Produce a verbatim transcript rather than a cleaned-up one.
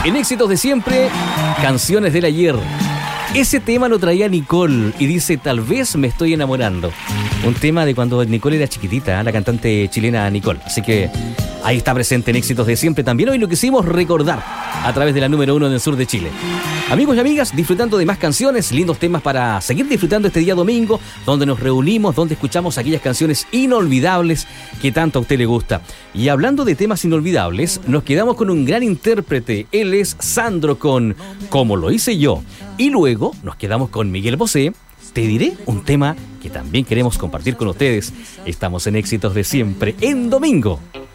En Éxitos de Siempre, canciones del ayer. Ese tema lo traía Nicole y dice, tal vez me estoy enamorando. Un tema de cuando Nicole era chiquitita, ¿eh? La cantante chilena Nicole. Así que ahí está presente en Éxitos de Siempre. También hoy lo quisimos recordar a través de la número uno del sur de Chile. Amigos y amigas, disfrutando de más canciones, lindos temas para seguir disfrutando este día domingo, donde nos reunimos, donde escuchamos aquellas canciones inolvidables que tanto a usted le gusta. Y hablando de temas inolvidables, nos quedamos con un gran intérprete. Él es Sandro con Como lo hice yo. Y luego nos quedamos con Miguel Bosé. Te diré un tema que también queremos compartir con ustedes. Estamos en Éxitos de Siempre en domingo.